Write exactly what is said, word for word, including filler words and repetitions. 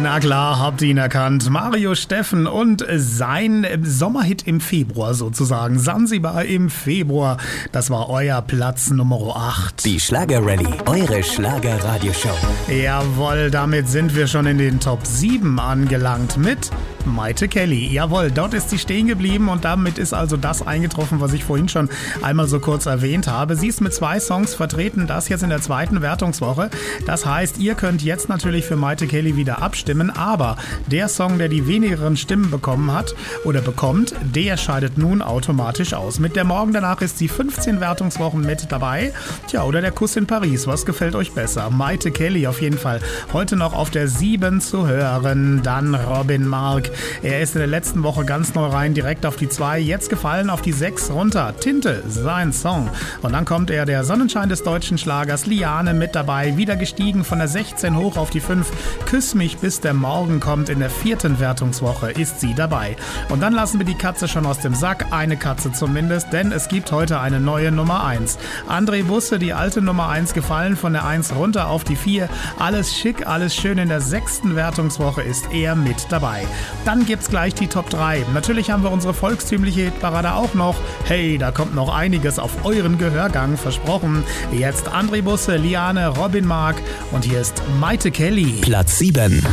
Na klar, habt ihr ihn erkannt. Mario Steffen und sein Sommerhit im Februar sozusagen. Sansibar im Februar. Das war euer Platz Nummer acht. Die Schlager-Rallye, eure Schlager-Radioshow. Jawohl, damit sind wir schon in den Top sieben angelangt mit Mayte Kelly. Jawohl, dort ist sie stehen geblieben und damit ist also das eingetroffen, was ich vorhin schon einmal so kurz erwähnt habe. Sie ist mit zwei Songs vertreten, das jetzt in der zweiten Wertungswoche. Das heißt, ihr könnt jetzt natürlich für Mayte Kelly wieder abstimmen, aber der Song, der die wenigeren Stimmen bekommen hat oder bekommt, der scheidet nun automatisch aus. Mit der Morgen danach ist sie fünfzehn Wertungswochen mit dabei. Tja, oder der Kuss in Paris, was gefällt euch besser? Mayte Kelly auf jeden Fall heute noch auf der sieben zu hören. Dann Robin Mark. Er ist in der letzten Woche ganz neu rein, direkt auf die zwei, jetzt gefallen auf die sechs runter. Tinte, sein Song. Und dann kommt er, der Sonnenschein des deutschen Schlagers, Liane mit dabei, wieder gestiegen von der sechzehn hoch auf die fünf. Küss mich bis der Morgen kommt, in der vierten Wertungswoche ist sie dabei. Und dann lassen wir die Katze schon aus dem Sack, eine Katze zumindest, denn es gibt heute eine neue Nummer eins. André Busse, die alte Nummer eins, gefallen von der eins runter auf die vier. Alles schick, alles schön, in der sechsten Wertungswoche ist er mit dabei. Dann gibt's gleich die Top drei. Natürlich haben wir unsere volkstümliche Hitparade auch noch. Hey, da kommt noch einiges auf euren Gehörgang, versprochen. Jetzt André Busse, Liane, Robin Mark und hier ist Mayte Kelly. Platz sieben.